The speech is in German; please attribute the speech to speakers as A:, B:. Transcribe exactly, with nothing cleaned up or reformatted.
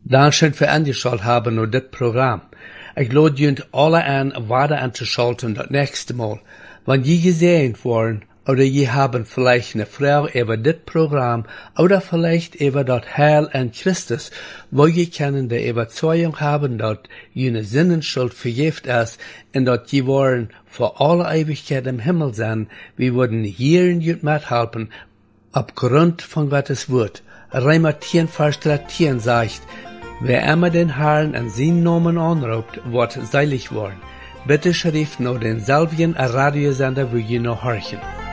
A: Dankeschön für angeschaut haben nur dit Programm. Ich lade junt alle an, weiter anzuschalten das nächste Mal. Wenn je gesehen worden, oder je haben vielleicht eine Frage über dit Programm, oder vielleicht über das Heil an Christus, wo je können die Überzeugung haben, dass jene Sinnenschuld vergift ist, und dass je wollen für alle Ewigkeit im Himmel sein, wir würden hier in jut mithelfen, aufgrund von Gottes Wort. Römer zehn, Vers dreizehn sagt, wer immer den Herrn an seinen Namen anruft, wird seilig worden. Bitte schrift noch denselben Radiosender, wo ihr noch horchen.